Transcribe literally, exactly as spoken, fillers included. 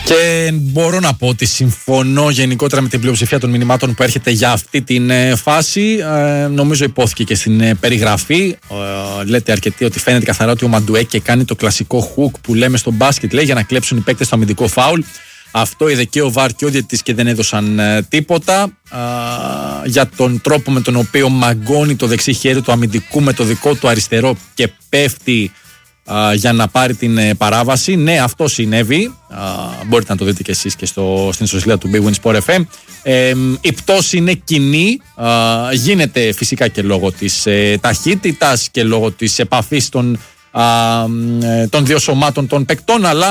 Και μπορώ να πω ότι συμφωνώ γενικότερα με την πλειοψηφία των μηνυμάτων που έρχεται για αυτή την ε, φάση. Ε, νομίζω υπόθηκε και στην ε, περιγραφή. Ε, λέτε αρκετοί ότι φαίνεται καθαρά ότι ο Μαντουέκε κάνει το κλασικό hook που λέμε στο μπάσκετ, λέει, για να κλέψουν οι παίκτες στο αμυντικό φάουλ. Αυτό είδε και ο Βαρ και ο διαιτητής και δεν έδωσαν ε, τίποτα. Ε, για τον τρόπο με τον οποίο μαγκώνει το δεξί χέρι του αμυντικού με το δικό του αριστερό και πέφτει Uh, για να πάρει την uh, παράβαση. Ναι, αυτό συνέβη. Uh, μπορείτε να το δείτε και εσείς και στο, στην ιστοσελίδα του Big Win Sport εφ εμ. Ε, η πτώση είναι κοινή. Uh, γίνεται φυσικά και λόγω της uh, ταχύτητας και λόγω της επαφής των, uh, των δύο σωμάτων των παικτών, αλλά